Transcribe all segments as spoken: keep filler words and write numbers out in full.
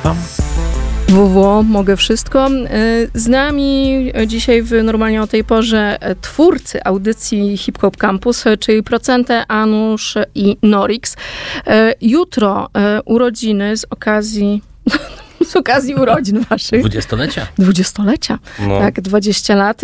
wszystko. w w w Mogę Wszystko. Z nami dzisiaj w normalnie o tej porze twórcy audycji Hip Hop Campus, czyli Procente, Anusz i Norix. Jutro urodziny z okazji... Z okazji urodzin waszych. Dwudziestolecia. Dwudziestolecia. No. Tak, dwadzieścia lat.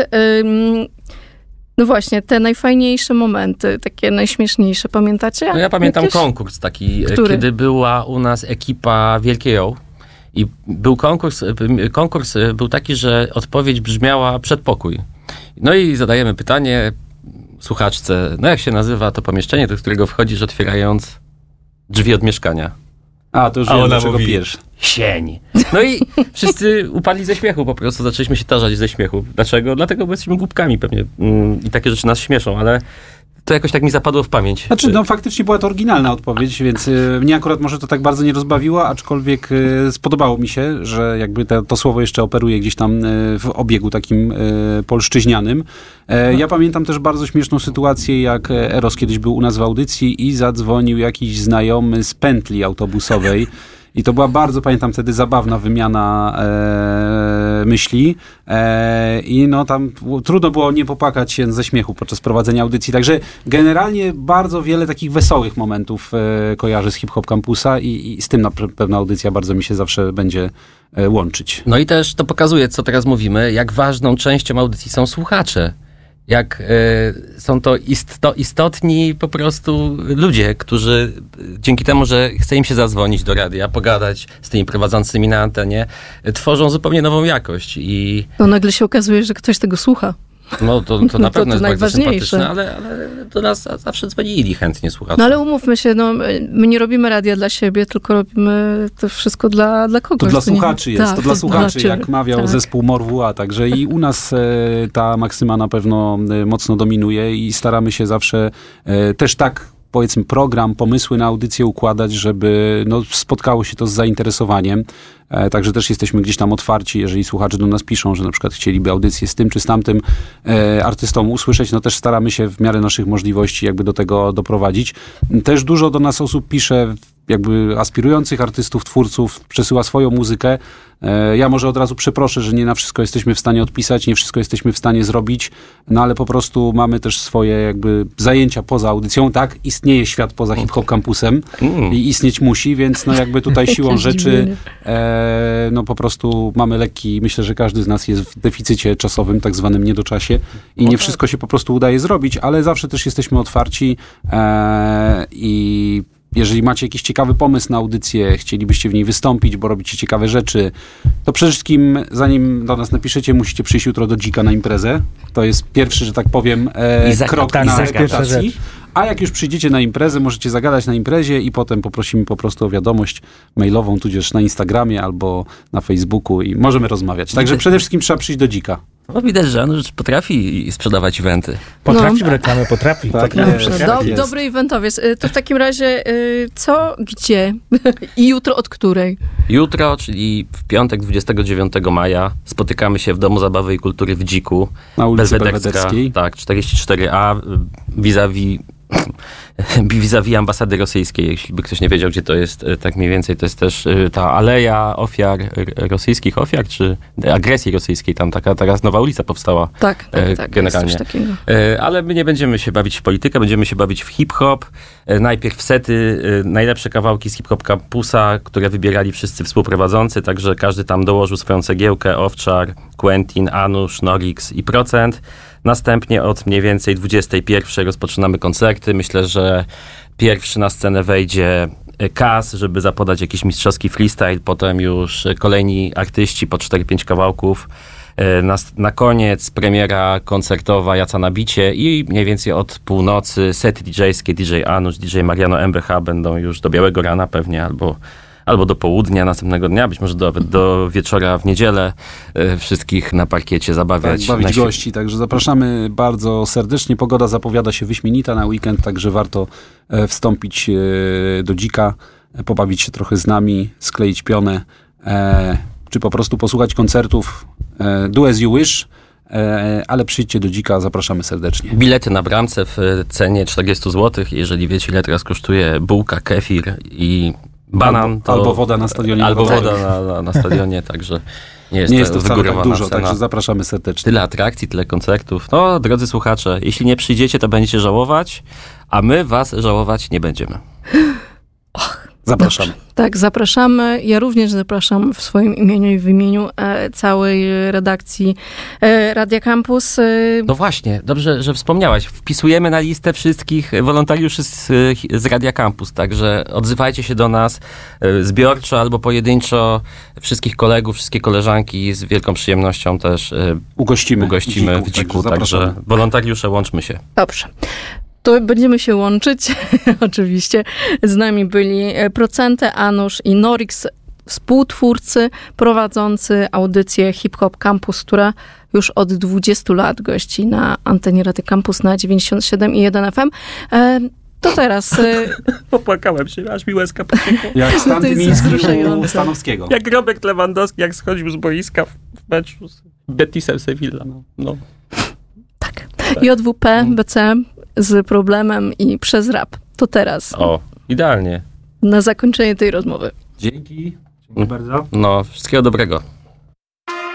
No właśnie, te najfajniejsze momenty, takie najśmieszniejsze, pamiętacie? No ja pamiętam Jakieś? konkurs taki, Który? kiedy była u nas ekipa Wielkiej O. I był konkurs, konkurs był taki, że odpowiedź brzmiała przedpokój. No i zadajemy pytanie słuchaczce, no jak się nazywa to pomieszczenie, do którego wchodzisz otwierając drzwi od mieszkania? A, to już wiem, dlaczego pijesz. Sień. No i wszyscy upadli ze śmiechu po prostu, zaczęliśmy się tarzać ze śmiechu. Dlaczego? Dlatego, bo jesteśmy głupkami pewnie i takie rzeczy nas śmieszą, ale to jakoś tak mi zapadło w pamięć. Znaczy, no faktycznie była to oryginalna odpowiedź, więc y, mnie akurat może to tak bardzo nie rozbawiło, aczkolwiek y, spodobało mi się, że jakby te, to słowo jeszcze operuje gdzieś tam y, w obiegu takim y, polszczyźnianym. E, ja pamiętam też bardzo śmieszną sytuację, jak Eros kiedyś był u nas w audycji i zadzwonił jakiś znajomy z pętli autobusowej. I to była bardzo, pamiętam wtedy, zabawna wymiana e, myśli e, i no tam w, trudno było nie popłakać się ze śmiechu podczas prowadzenia audycji. Także generalnie bardzo wiele takich wesołych momentów e, kojarzę z Hip Hop Campusa i, i z tym na pewno audycja bardzo mi się zawsze będzie e, łączyć. No i też to pokazuje, co teraz mówimy, jak ważną częścią audycji są słuchacze. Jak y, są to isto, istotni po prostu ludzie, którzy dzięki temu, że chce im się zadzwonić do radia, pogadać z tymi prowadzącymi na antenie, y, tworzą zupełnie nową jakość. I no nagle się okazuje, że ktoś tego słucha. No to, to na no to, pewno to jest bardzo sympatyczne, ale, ale do nas zawsze dzwonili chętnie słuchacze. No ale umówmy się, no my nie robimy radia dla siebie, tylko robimy to wszystko dla, dla kogoś. To dla to nie... słuchaczy jest, tak, to dla słuchaczy, znaczy, jak mawiał tak. zespół Morwua, także i u nas e, ta maksyma na pewno e, mocno dominuje i staramy się zawsze e, też tak powiedzmy program, pomysły na audycję układać, żeby no, spotkało się to z zainteresowaniem. E, także też jesteśmy gdzieś tam otwarci, jeżeli słuchacze do nas piszą, że na przykład chcieliby audycję z tym czy z tamtym e, artystą usłyszeć, no też staramy się w miarę naszych możliwości jakby do tego doprowadzić. Też dużo do nas osób pisze, jakby aspirujących artystów, twórców, przesyła swoją muzykę. E, ja może od razu przeproszę, że nie na wszystko jesteśmy w stanie odpisać, nie wszystko jesteśmy w stanie zrobić, no ale po prostu mamy też swoje jakby zajęcia poza audycją. Tak, istnieje świat poza Hip Hop Campusem mm. i istnieć musi, więc no jakby tutaj siłą rzeczy e, no po prostu mamy lekki, myślę, że każdy z nas jest w deficycie czasowym, tak zwanym niedoczasie i nie wszystko się po prostu udaje zrobić, ale zawsze też jesteśmy otwarci e, i jeżeli macie jakiś ciekawy pomysł na audycję, chcielibyście w niej wystąpić, bo robicie ciekawe rzeczy, to przede wszystkim, zanim do nas napiszecie, musicie przyjść jutro do Dzika na imprezę. To jest pierwszy, że tak powiem, e, krok na rekrutacji. A jak już przyjdziecie na imprezę, możecie zagadać na imprezie i potem poprosimy po prostu o wiadomość mailową, tudzież na Instagramie albo na Facebooku i możemy rozmawiać. Także przede wszystkim trzeba przyjść do Dzika. No widać, że Anusz potrafi sprzedawać eventy. Potrafi no. w reklamę, potrafi. Tak, tak jest, jest. tak Do, jest. Dobry eventowiec. To w takim razie co, gdzie i jutro od której? Jutro, czyli w piątek dwudziestego dziewiątego maja spotykamy się w Domu Zabawy i Kultury w Dziku. Na ulicy Belwederskiej. Tak, czterdzieści cztery A vis-a-vis vis-a-vis ambasady rosyjskiej, jeśli by ktoś nie wiedział, gdzie to jest, tak mniej więcej, to jest też ta aleja ofiar, rosyjskich ofiar, czy agresji rosyjskiej, tam taka teraz nowa ulica powstała. Tak, tak, tak generalnie. Jest coś takiego. Ale my nie będziemy się bawić w politykę, będziemy się bawić w hip-hop. Najpierw sety, najlepsze kawałki z Hip Hop Campusa, które wybierali wszyscy współprowadzący, także każdy tam dołożył swoją cegiełkę, Owczar, Quentin, Anusz, Norix i Procent. Następnie od mniej więcej dwudziestej pierwszej rozpoczynamy koncerty. Myślę, że pierwszy na scenę wejdzie Kaz, żeby zapodać jakiś mistrzowski freestyle. Potem już kolejni artyści po cztery pięć kawałków. Na, na koniec premiera koncertowa Jaca na bicie i mniej więcej od północy sety didżejskie, D J Anusz, D J Mariano M B H będą już do białego rana pewnie, albo albo do południa następnego dnia, być może do, do wieczora w niedzielę e, wszystkich na parkiecie zabawiać. Tak, bawić gości, także zapraszamy bardzo serdecznie. Pogoda zapowiada się wyśmienita na weekend, także warto e, wstąpić e, do Dzika, e, pobawić się trochę z nami, skleić pionę, e, czy po prostu posłuchać koncertów. E, do as you wish. Ale przyjdźcie do Dzika, zapraszamy serdecznie. Bilety na bramce w cenie czterdzieści złotych. Jeżeli wiecie, ile teraz kosztuje bułka, kefir i Banan albo, to... albo woda na stadionie. Albo tak. woda na, na, na stadionie, także nie jest, Nie jest to wcale tak wygórowana dużo, cena. także zapraszamy serdecznie. Tyle atrakcji, tyle koncertów. No, drodzy słuchacze, jeśli nie przyjdziecie, to będziecie żałować, a my was żałować nie będziemy. Zapraszamy. Dobrze. Tak, zapraszamy. Ja również zapraszam w swoim imieniu i w imieniu e, całej redakcji e, Radia Campus. E, No właśnie, dobrze, że wspomniałaś. Wpisujemy na listę wszystkich wolontariuszy z, z Radia Campus, także odzywajcie się do nas e, zbiorczo albo pojedynczo. Wszystkich kolegów, wszystkie koleżanki z wielką przyjemnością też e, Ugościmy, ugościmy w dziku, także, także wolontariusze, łączmy się. Dobrze. To będziemy się łączyć. Oczywiście z nami byli Procente, Anusz i Norix, współtwórcy prowadzący audycję Hip Hop Campus, która już od dwudziestu lat gości na antenie Rady Campus na dziewięćdziesiąt siedem i jeden F M. E, to teraz... E... Popłakałem się, aż mi łezka pociekła. Jak Stan To jest Tymiński u wzruszające. Stanowskiego. Jak Robert Lewandowski, jak schodził z boiska w, w meczu z Betisem Sevilla. No. no. Tak. J W P, B C z problemem i przez rap. To teraz. O, idealnie. Na zakończenie tej rozmowy. Dzięki. Dzięki bardzo. No, wszystkiego dobrego.